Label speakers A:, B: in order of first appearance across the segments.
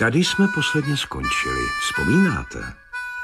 A: Tady jsme posledně skončili, vzpomínáte?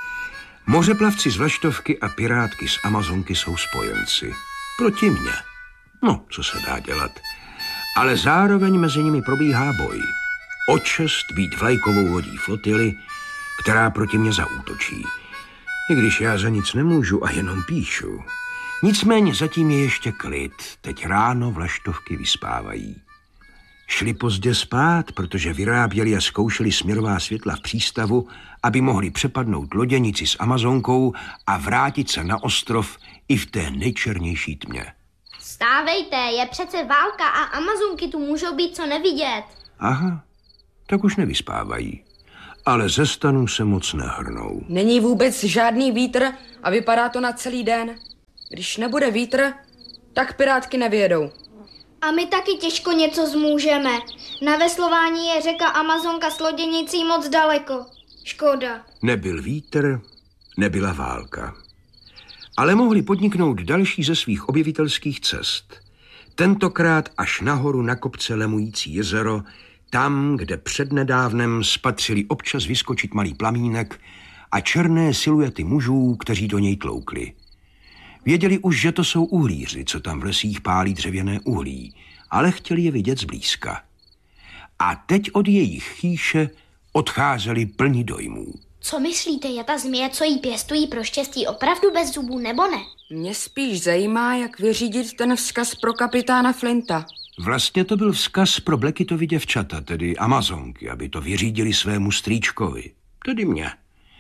A: Mořeplavci z Vlaštovky a pirátky z Amazonky jsou spojenci. Proti mně. No, co se dá dělat. Ale zároveň mezi nimi probíhá boj. O čest být vlajkovou lodí flotily, která proti mně zaútočí. I když já za nic nemůžu a jenom píšu. Nicméně zatím je ještě klid. Teď ráno Vlaštovky vyspávají. Šli pozdě spát, protože vyráběli a zkoušeli směrová světla v přístavu, aby mohli přepadnout loděnici s Amazonkou a vrátit se na ostrov i v té nejčernější tmě.
B: Vstávejte, je přece válka a Amazonky tu můžou být co nevidět.
A: Aha, tak už nevyspávají. Ale ze stanu se moc nehrnou.
C: Není vůbec žádný vítr a vypadá to na celý den. Když nebude vítr, tak pirátky nevyjedou.
B: A my taky těžko něco zmůžeme. Na veslování je řeka Amazonka s loděnicí moc daleko. Škoda.
A: Nebyl vítr, nebyla válka. Ale mohli podniknout další ze svých objevitelských cest. Tentokrát až nahoru na kopce lemující jezero, tam, kde přednedávnem spatřili občas vyskočit malý plamínek a černé siluety mužů, kteří do něj tloukli. Věděli už, že to jsou uhlíři, co tam v lesích pálí dřevěné uhlí, ale chtěli je vidět zblízka. A teď od jejich chýše odcházeli plní dojmů.
B: Co myslíte, je ta zmije, co jí pěstují pro štěstí, opravdu bez zubů, nebo ne?
C: Mě spíš zajímá, jak vyřídit ten vzkaz pro kapitána Flinta.
A: Vlastně to byl vzkaz pro Blackettovy děvčata, tedy Amazonky, aby to vyřídili svému strýčkovi, tedy mě.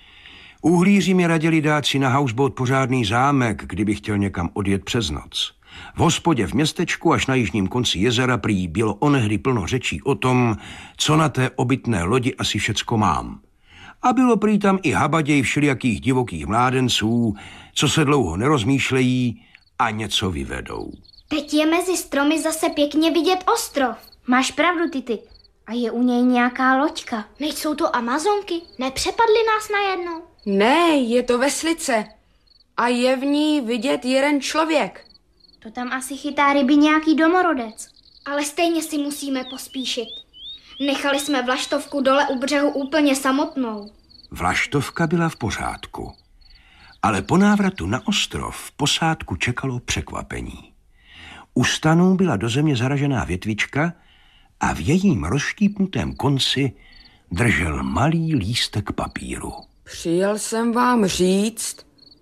A: Uhlíři mi radili dát si na houseboat pořádný zámek, kdyby chtěl někam odjet přes noc. V hospodě v městečku až na jižním konci jezera prý bylo onehdy plno řečí o tom, co na té obytné lodi asi všecko mám. A bylo prý tam i habaděj všelijakých divokých mládenců, co se dlouho nerozmýšlejí a něco vyvedou.
B: Teď je mezi stromy zase pěkně vidět ostrov. Máš pravdu, Tity. A je u něj nějaká loďka. Nejsou to Amazonky? Nepřepadly nás najednou?
C: Ne, je to veslice. A je v ní vidět jeden člověk.
B: To tam asi chytá ryby nějaký domorodec. Ale stejně si musíme pospíšit. Nechali jsme Vlaštovku dole u břehu úplně samotnou.
A: Vlaštovka byla v pořádku. Ale po návratu na ostrov posádku čekalo překvapení. U stanů byla do země zaražená větvička a v jejím rozštípnutém konci držel malý lístek papíru.
C: Přijel jsem vám říct,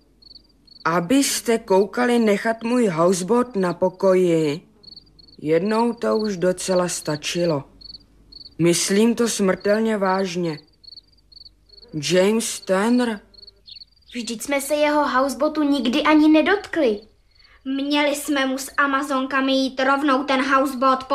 C: abyste koukali nechat můj houseboat na pokoji. Jednou to už docela stačilo. Myslím to smrtelně vážně. James Tanner.
B: Vždyť jsme se jeho houseboatu nikdy ani nedotkli. Měli jsme mu s Amazonkami jít rovnou ten houseboat